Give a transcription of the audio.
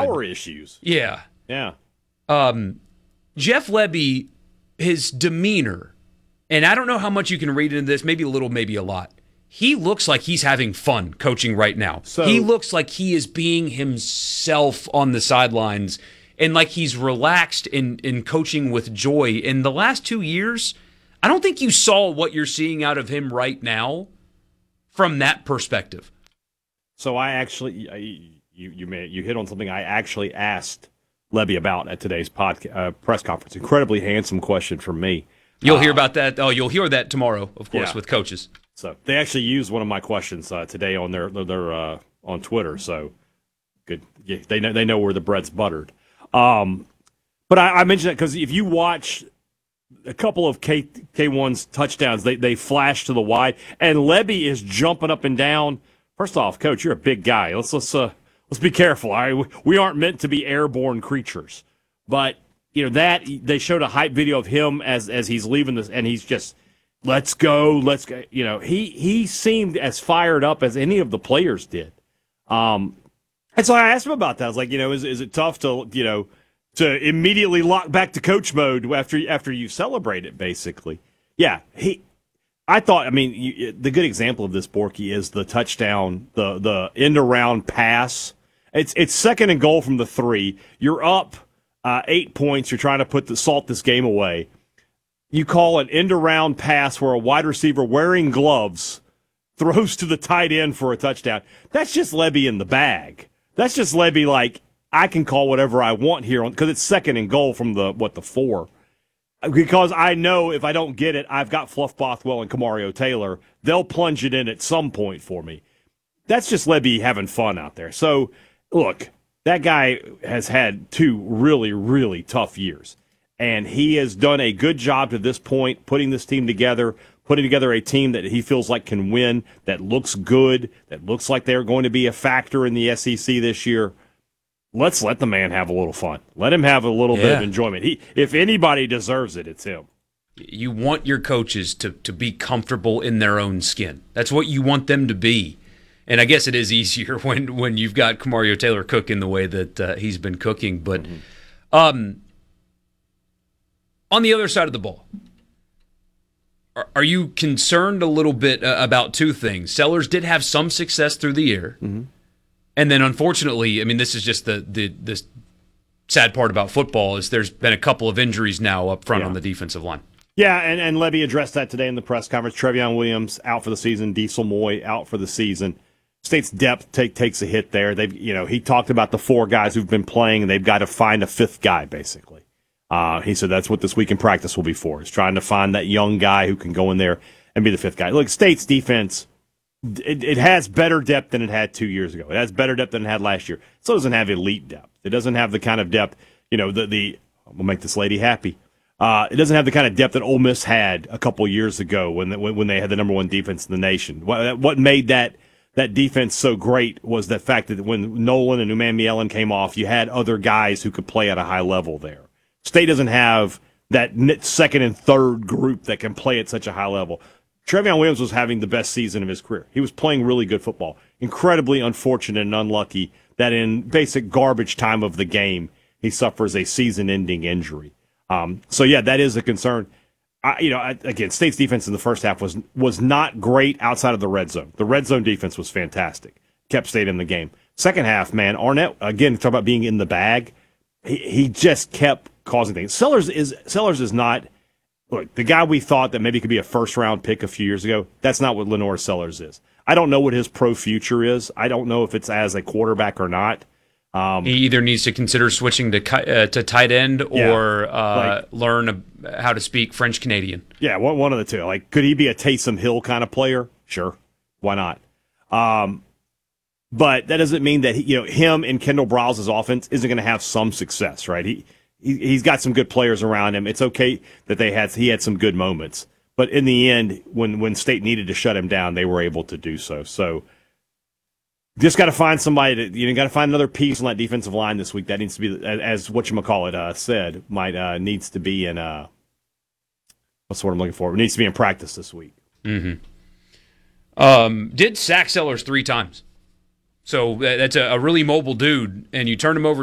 power issues. Yeah. Yeah. Jeff Lebby, his demeanor, and I don't know how much you can read into this, maybe a little, maybe a lot. He looks like he's having fun coaching right now. He looks like he is being himself on the sidelines and like he's relaxed in coaching with joy. In the last 2 years, I don't think you saw what you're seeing out of him right now from that perspective. So I actually, you hit on something I actually asked Lebby about at today's press conference. Incredibly handsome question from me. You'll hear about that. Oh, you'll hear that tomorrow, of course, with coaches. So they actually used one of my questions today on their on Twitter. So good, yeah, they know where the bread's buttered. But I mentioned that because if you watch a couple of K1's touchdowns, they flash to the wide, and Lebby is jumping up and down. First off, Coach, you're a big guy. Let's be careful. All right? We aren't meant to be airborne creatures. But that they showed a hype video of him as he's leaving this, and he's just let's go. He seemed as fired up as any of the players did. And so I asked him about that. I was like, is it tough to immediately lock back to coach mode after you celebrate it, basically? Yeah, I thought, the good example of this, Borky, is the touchdown, the end-around pass. It's second and goal from the 3. You're up 8 points. You're trying to salt this game away. You call an end-around pass where a wide receiver wearing gloves throws to the tight end for a touchdown. That's just Lebby in the bag. That's just Lebby like, I can call whatever I want here because it's second and goal from the 4. Because I know if I don't get it, I've got Fluff Bothwell and Kamario Taylor. They'll plunge it in at some point for me. That's just Lebby having fun out there. So, look, that guy has had 2 really, really tough years. And he has done a good job to this point putting this team together, putting together a team that he feels like can win, that looks good, that looks like they're going to be a factor in the SEC this year. Let's let the man have a little fun. Let him have a little bit of enjoyment. If anybody deserves it, it's him. You want your coaches to be comfortable in their own skin. That's what you want them to be. And I guess it is easier when you've got Kamario Taylor cooking the way that he's been cooking. But on the other side of the ball, are you concerned a little bit about 2 things? Sellers did have some success through the year. Mm-hmm. And then, unfortunately, this is just the sad part about football is there's been a couple of injuries now up front on the defensive line. Yeah, and Lebby addressed that today in the press conference. Trevion Williams out for the season. Diesel Moy out for the season. State's depth takes a hit there. He talked about the 4 guys who've been playing, and they've got to find a 5th guy, basically. He said that's what this week in practice will be for, is trying to find that young guy who can go in there and be the 5th guy. Look, State's defense, it has better depth than it had 2 years ago. It has better depth than it had last year. It still doesn't have elite depth. It doesn't have the kind of depth, we'll make this lady happy. It doesn't have the kind of depth that Ole Miss had a couple years ago when they had the number 1 defense in the nation. What made that defense so great was the fact that when Nolan and Umamielen came off, you had other guys who could play at a high level there. State doesn't have that second and third group that can play at such a high level. Trevion Williams was having the best season of his career. He was playing really good football. Incredibly unfortunate and unlucky that in basic garbage time of the game, he suffers a season-ending injury. That is a concern. Again, State's defense in the first half was not great outside of the red zone. The red zone defense was fantastic. Kept State in the game. Second half, man, Arnett, again, talk about being in the bag. He just kept causing things. Sellers is not, look, the guy we thought that maybe could be a first-round pick a few years ago, that's not what Lenore Sellers is. I don't know what his pro future is. I don't know if it's as a quarterback or not. He either needs to consider switching to tight end or learn how to speak French Canadian. Yeah, one of the two. Like, could he be a Taysom Hill kind of player? Sure, why not? But that doesn't mean that him and Kendall Briles' offense isn't going to have some success, right? He's got some good players around him. It's okay that he had some good moments, but in the end, when State needed to shut him down, they were able to do so. So. Just got to find somebody got to find another piece on that defensive line this week. That needs to be, as whatchamacallit said, needs to be in, what's the word I'm looking for? It needs to be in practice this week. Mm-hmm. Did sack Sellers 3 times. So that's a really mobile dude, and you turn him over